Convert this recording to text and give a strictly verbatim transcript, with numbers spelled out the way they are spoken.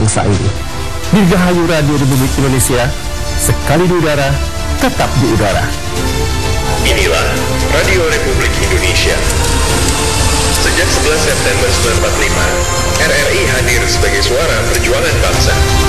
bangsa ini. Dirgahayu Radio Republik Indonesia, sekali di udara, tetap di udara. Inilah Radio Republik Indonesia. Sejak sebelas September seribu sembilan ratus empat puluh lima, R R I hadir sebagai suara perjuangan bangsa.